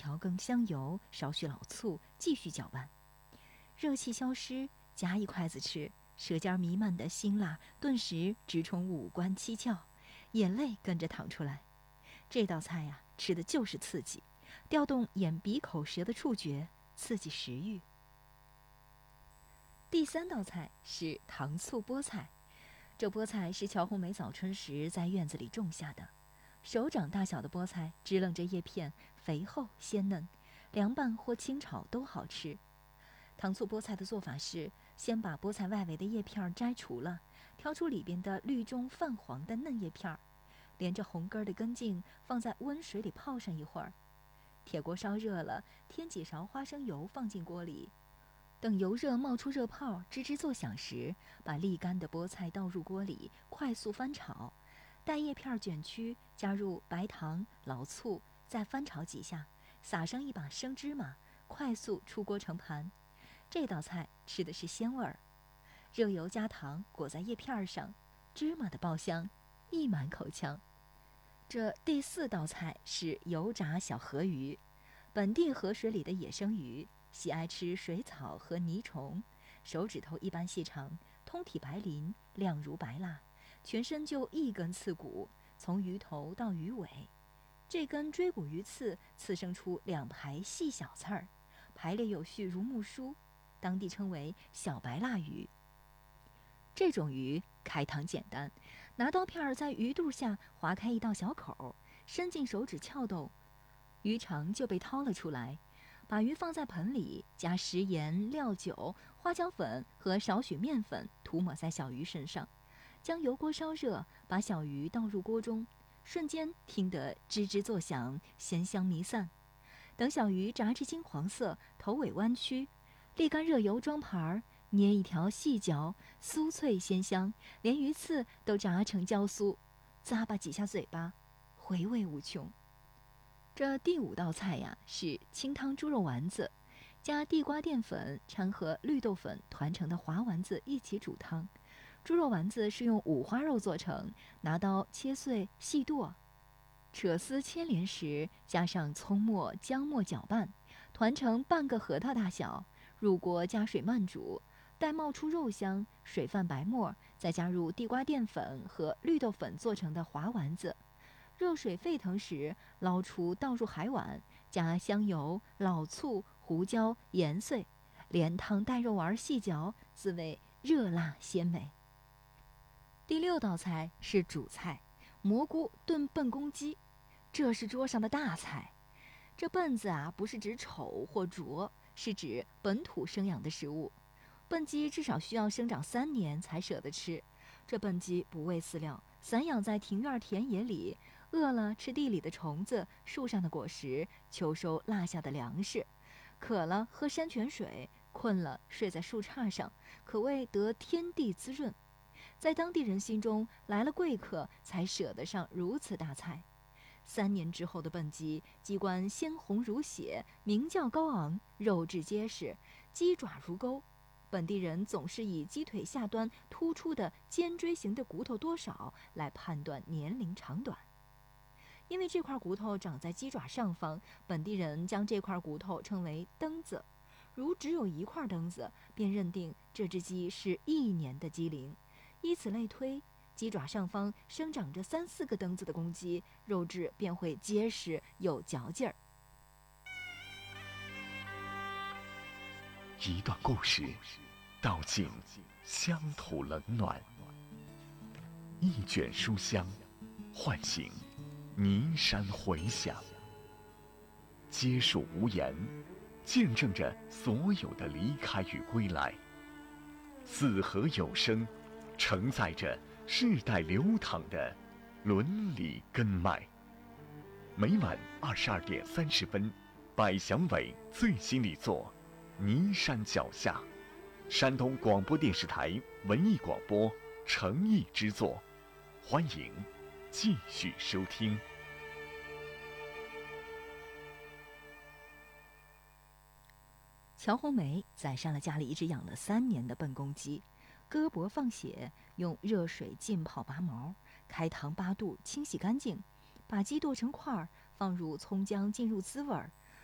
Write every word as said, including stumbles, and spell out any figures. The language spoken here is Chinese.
调羹香油，少许老醋，继续搅拌。热气消失，夹一筷子吃，舌尖弥漫的辛辣顿时直冲五官七窍，眼泪跟着淌出来。这道菜呀、啊，吃的就是刺激，调动眼鼻口舌的触觉，刺激食欲。第三道菜是糖醋菠菜，这菠菜是乔红梅早春时在院子里种下的，手掌大小的菠菜支棱着叶片，肥厚鲜嫩，凉拌或清炒都好吃。糖醋菠菜的做法是，先把菠菜外围的叶片摘除了，挑出里边的绿中泛黄的嫩叶片，连着红根的根茎放在温水里泡上一会儿。铁锅烧热了，添几勺花生油放进锅里，等油热冒出热泡，吱吱作响时，把沥干的菠菜倒入锅里，快速翻炒。待叶片卷曲，加入白糖、老醋，再翻炒几下，撒上一把生芝麻，快速出锅盛盘。这道菜吃的是鲜味儿，热油加糖裹在叶片上，芝麻的爆香溢满口腔。这第四道菜是油炸小河鱼，本地河水里的野生鱼，喜爱吃水草和泥虫，手指头一般细长，通体白鳞，亮如白蜡，全身就一根刺骨，从鱼头到鱼尾，这根椎骨鱼刺刺生出两排细小刺儿，排列有序如木梳，当地称为小白蜡鱼。这种鱼开膛简单，拿刀片在鱼肚下划开一道小口，伸进手指撬动，鱼肠就被掏了出来。把鱼放在盆里，加食盐、料酒、花椒粉和少许面粉，涂抹在小鱼身上，将油锅烧热，把小鱼倒入锅中，瞬间听得吱吱作响，鲜香弥散。等小鱼炸至金黄色，头尾弯曲，沥干热油装盘，捏一条细嚼，酥脆鲜香，连鱼刺都炸成焦酥，咂巴几下嘴巴，回味无穷。这第五道菜呀，是清汤猪肉丸子，加地瓜淀粉掺和绿豆粉团成的滑丸子一起煮汤。猪肉丸子是用五花肉做成，拿刀切碎细剁，扯丝牵连时，加上葱末、姜末搅拌，团成半个核桃大小，入锅加水慢煮，待冒出肉香，水泛白沫，再加入地瓜淀粉和绿豆粉做成的滑丸子。热水沸腾时，捞出倒入海碗，加香油、老醋、胡椒、盐碎，连汤带肉丸细嚼，滋味热辣鲜美。第六道菜是主菜，蘑菇炖笨公鸡，这是桌上的大菜。这笨字啊，不是指丑或拙，是指本土生养的食物。笨鸡至少需要生长三年才舍得吃。这笨鸡不喂饲料，散养在庭院田野里，饿了吃地里的虫子、树上的果实，秋收落下的粮食，渴了喝山泉水，困了睡在树杈上，可谓得天地滋润。在当地人心中，来了贵客才舍得上如此大菜。三年之后的笨鸡，鸡冠鲜红如血，鸣叫高昂，肉质结实，鸡爪如钩。本地人总是以鸡腿下端突出的尖锥形的骨头多少来判断年龄长短。因为这块骨头长在鸡爪上方，本地人将这块骨头称为蹬子。如只有一块蹬子，便认定这只鸡是一年的鸡龄。以此类推，鸡爪上方生长着三四个蹬子的公鸡，肉质便会结实有嚼劲儿。 一段故事，道尽乡土冷暖；一卷书香，唤醒泥山回响。皆属无言，见证着所有的离开与归来。四合有声，承载着世代流淌的伦理根脉。每晚二十二点三十分，百祥伟最新力作《泥山脚下》，山东广播电视台文艺广播诚意之作，欢迎继续收听。 乔红梅宰杀了家里一只养了三年的笨公鸡，割脖放血，用热水浸泡拔毛，开膛八肚清洗干净，把鸡剁成块儿，放入葱姜进入滋味，